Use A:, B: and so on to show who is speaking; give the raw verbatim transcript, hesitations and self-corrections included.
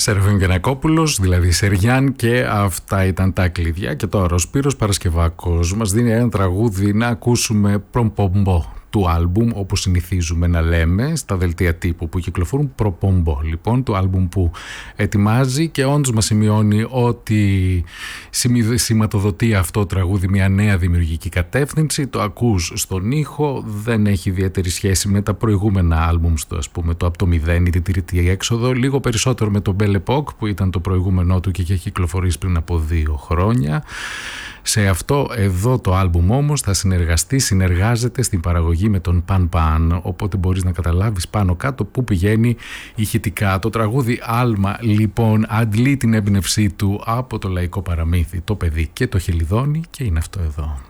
A: Σεραφείμ Γιαννακόπουλος, δηλαδή Σεριάν, και αυτά ήταν τα κλειδιά. Και τώρα ο Σπύρος Παρασκευάκος μας δίνει ένα τραγούδι να ακούσουμε προμπομπό του άλμπουμ, όπως συνηθίζουμε να λέμε στα δελτία τύπου που κυκλοφορούν, προπομπό λοιπόν του άλμπουμ που ετοιμάζει, και όντως μας σημειώνει ότι σηματοδοτεί αυτό το τραγούδι μια νέα δημιουργική κατεύθυνση. Το ακούς στον ήχο, δεν έχει ιδιαίτερη σχέση με τα προηγούμενα άλμπουμς του, ας πούμε το Από το Μηδέν ή την Τρίτη Έξοδο, λίγο περισσότερο με τον Belle Époque που ήταν το προηγούμενό του και είχε κυκλοφορήσει πριν από δύο χρόνια. Σε αυτό εδώ το άλμπουμ όμως θα συνεργαστεί, συνεργάζεται στην παραγωγή με τον Παν Παν, οπότε μπορείς να καταλάβεις πάνω κάτω που πηγαίνει ηχητικά. Το τραγούδι Άλμα λοιπόν αντλεί την έμπνευσή του από το λαϊκό παραμύθι Το Παιδί και το Χελιδόνι, και είναι αυτό εδώ.